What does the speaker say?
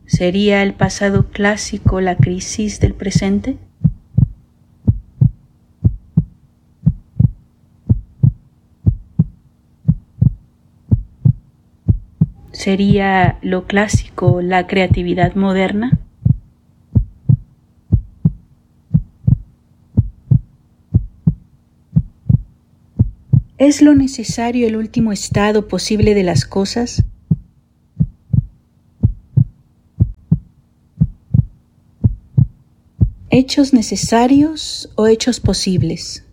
¿Sería el pasado clásico la crisis del presente? ¿Sería lo clásico la creatividad moderna? ¿Es lo necesario el último estado posible de las cosas? ¿Hechos necesarios o hechos posibles?